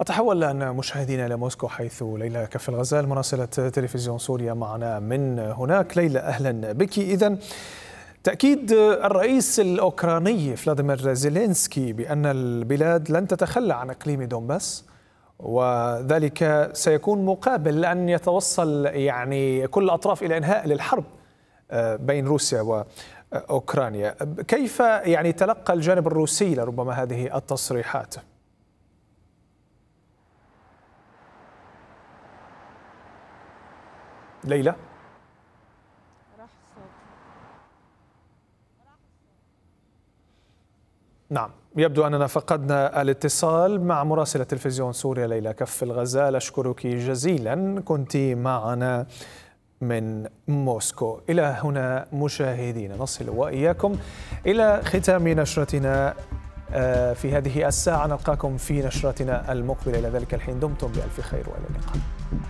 أتحول الآن مشاهدينا إلى موسكو، حيث ليلى كف الغزال مراسلة تلفزيون سوريا معنا من هناك. ليلى، أهلا بك. إذن تأكيد الرئيس الأوكراني فلاديمير زيلينسكي بأن البلاد لن تتخلى عن إقليم دونباس، وذلك سيكون مقابل أن يتوصل كل الأطراف إلى إنهاء للحرب بين روسيا وأوكرانيا. كيف تلقى الجانب الروسي لربما هذه التصريحات؟ ليلى؟ نعم، يبدو أننا فقدنا الاتصال مع مراسلة تلفزيون سوريا ليلى كف الغزال. أشكرك جزيلا، كنت معنا من موسكو. إلى هنا مشاهدينا نصل وإياكم إلى ختام نشرتنا في هذه الساعة. نلقاكم في نشرتنا المقبلة. إلى ذلك الحين دمتم بألف خير وإلى اللقاء.